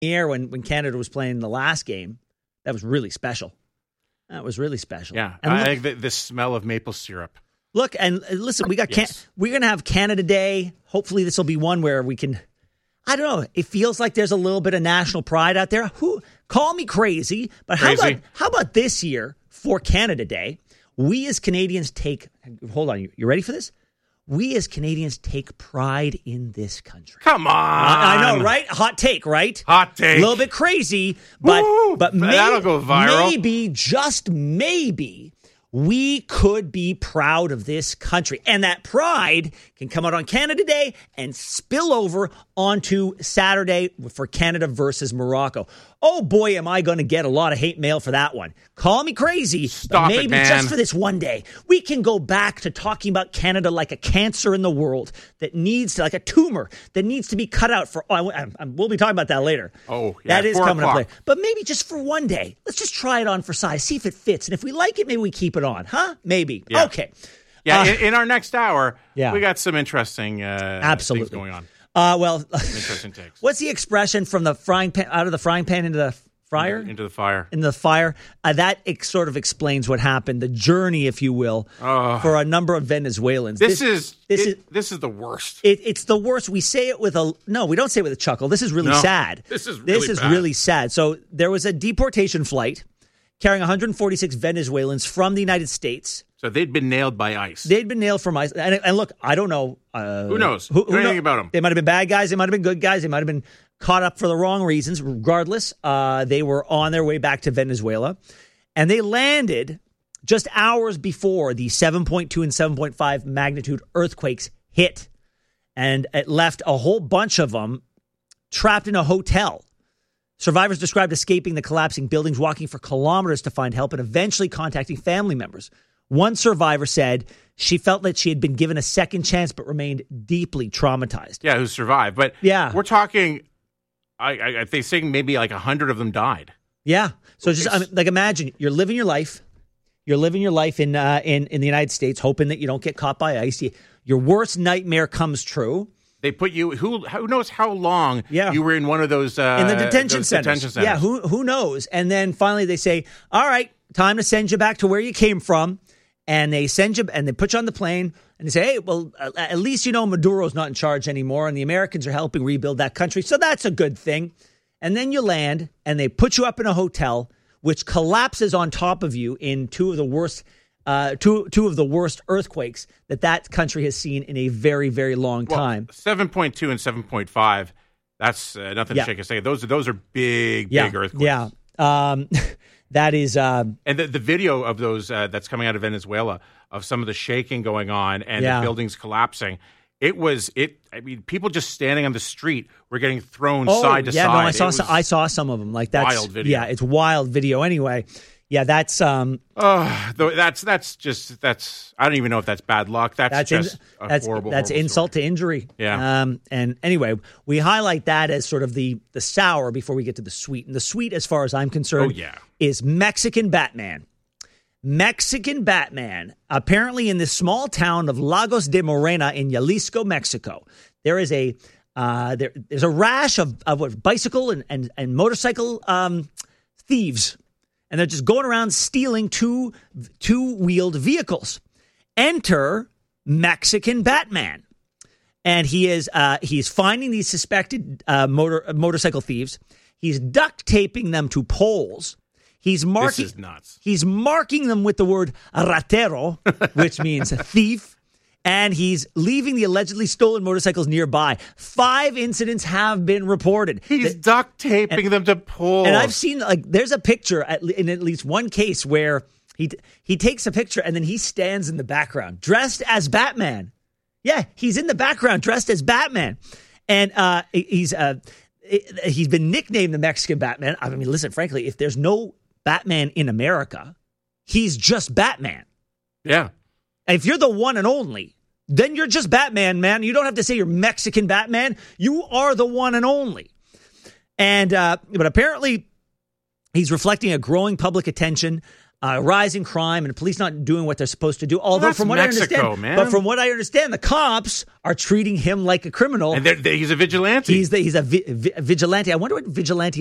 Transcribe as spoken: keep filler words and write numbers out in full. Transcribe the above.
air when, when Canada was playing the last game. That was really special. That was really special. Yeah, and I look, think the, the smell of maple syrup. Look, and listen, we got Yes. Can- we're going to have Canada Day. Hopefully this will be one where we can, I don't know, it feels like there's a little bit of national pride out there. Who Call me crazy, but Crazy. how about how about this year for Canada Day, we as Canadians take, hold on, you, you ready for this? We as Canadians take pride in this country. Come on. I, I know, right? Hot take, right? Hot take. A little bit crazy, but Woo! but may, That'll go viral. maybe, just maybe, we could be proud of this country. And that pride can come out on Canada Day and spill over onto Saturday for Canada versus Morocco. Oh boy, am I going to get a lot of hate mail for that one. Call me crazy, Stop but it, maybe man. just for this one day, we can go back to talking about Canada like a cancer in the world that needs, like a tumor that needs to be cut out for, oh, I, I, we'll be talking about that later. Oh, yeah, That is four coming o'clock. up later. But maybe just for one day, let's just try it on for size, see if it fits. And if we like it, maybe we keep it on, huh? Maybe. Yeah. Okay. Yeah, Uh, in, in our next hour, yeah. we got some interesting uh, Absolutely. things going on. Uh, well, Interesting takes. what's the expression from the frying pan, out of the frying pan into the fryer? Into the fire. In the fire. Uh, that ex- sort of explains what happened, the journey, if you will, Oh. for a number of Venezuelans. This, is this it- is this is the worst. It, it's the worst. We say it with a no. We don't say it with a chuckle. This is really No, sad. this is this really is bad. really sad. So there was a deportation flight carrying one hundred forty-six Venezuelans from the United States. So they'd been nailed by ICE. They'd been nailed from ICE. And, and look, I don't know. Uh, Who knows? Who, Know anything know- about 'em. They might have been bad guys. They might have been good guys. They might have been caught up for the wrong reasons. Regardless, uh, they were on their way back to Venezuela. And they landed just hours before the seven point two and seven point five magnitude earthquakes hit. And it left a whole bunch of them trapped in a hotel. Survivors described escaping the collapsing buildings, walking for kilometers to find help, and eventually contacting family members. One survivor said she felt that she had been given a second chance but remained deeply traumatized. Yeah, who survived. But Yeah. we're talking, I, I, I think saying maybe like a hundred of them died. Yeah. So just I mean, like imagine you're living your life. You're living your life in uh, in in the United States, hoping that you don't get caught by ICE. You, your worst nightmare comes true. They put you, who who knows how long Yeah. you were in one of those uh, in the detention those centers. detention centers. Yeah, who who knows? And then finally they say, "All right, time to send you back to where you came from." And they send you, and they put you on the plane, and they say, "Hey, well, uh, at least you know Maduro's not in charge anymore, and the Americans are helping rebuild that country, so that's a good thing." And then you land, and they put you up in a hotel, which collapses on top of you in two of the worst, uh, two two of the worst earthquakes that that country has seen in a very, very long Well, time. seven point two and seven point five, that's uh, nothing Yeah. to shake a stick. Those, those are big, Yeah, big earthquakes. yeah. Um, that is. Um, And the, the video of those uh, that's coming out of Venezuela of some of the shaking going on and Yeah. the buildings collapsing. It was it. I mean, people just standing on the street were getting thrown side to yeah, side. no, I saw It some, was- I saw some of them. Like that's wild video. Yeah, it's wild video. Anyway, yeah, that's um, Oh, though that's that's just that's. I don't even know if that's bad luck. That's, that's just in, a that's horrible. that's horrible insult story. to injury. Yeah. Um, and anyway, we highlight that as sort of the the sour before we get to the sweet. And the sweet, as far as I'm concerned, Oh, yeah. is Mexican Batman. Mexican Batman, apparently in this small town of Lagos de Morena in Jalisco, Mexico, there is a uh, there, there's a rash of, of what, bicycle and, and, and motorcycle um, thieves, and they're just going around stealing two two-wheeled vehicles. Enter Mexican Batman, and he is uh, he's finding these suspected uh, motor motorcycle thieves. He's duct taping them to poles. He's marking. This is nuts. He's marking them with the word ratero, which means thief, and he's leaving the allegedly stolen motorcycles nearby. Five incidents have been reported. He's Th- duct taping them to poles. and I've seen, like, there's a picture at, in at least one case where he he takes a picture and then he stands in the background dressed as Batman. Yeah, he's in the background dressed as Batman, and uh, he's uh, he's been nicknamed the Mexican Batman. I mean, listen, frankly, if there's no Batman in America, he's just Batman. Yeah. If you're the one and only, then you're just Batman, man. You don't have to say you're Mexican Batman. You are the one and only. And uh, but apparently, he's reflecting a growing public attention uh, rising crime and police not doing what they're supposed to do. Although, that's from what Mexico, I understand, man. but from what I understand, the cops are treating him like a criminal. And they're, they're, he's a vigilante. He's the, he's a vi- vi- vigilante. I wonder what vigilante